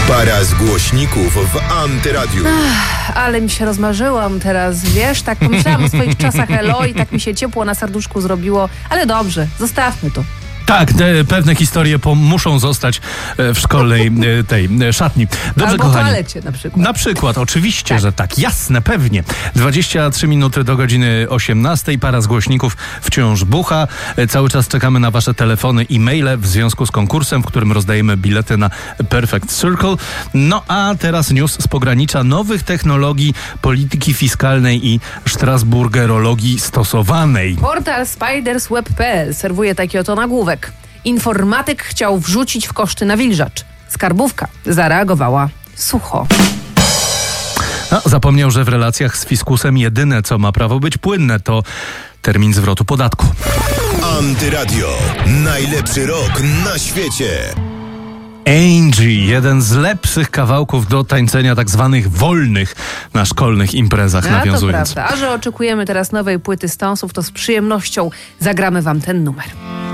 Para z głośników w Antyradiu. Ale mi się rozmarzyłam teraz, wiesz, tak pomyślałam o swoich czasach Elo i tak mi się ciepło na serduszku zrobiło, ale dobrze, zostawmy to. Tak, pewne historie muszą zostać w szkolnej tej szatni. Dobrze, albo kochani. w toalecie na przykład. Na przykład, oczywiście, Tak. że tak. Jasne, pewnie. 23 minuty do godziny 18. Para z głośników wciąż bucha. Cały czas czekamy na wasze telefony i maile w związku z konkursem, w którym rozdajemy bilety na Perfect Circle. No a teraz news z pogranicza nowych technologii polityki fiskalnej i strasburgerologii stosowanej. Portal spidersweb.pl serwuje taki oto nagłówek. Informatyk chciał wrzucić w koszty nawilżacz. Skarbówka zareagowała sucho. Zapomniał, że w relacjach z fiskusem jedyne, co ma prawo być płynne, to termin zwrotu podatku. Antyradio. Najlepszy rok na świecie. Angie, jeden z lepszych kawałków do tańcenia tak zwanych wolnych na szkolnych imprezach, nawiązując. To prawda. A że oczekujemy teraz nowej płyty Stonesów, to z przyjemnością zagramy wam ten numer.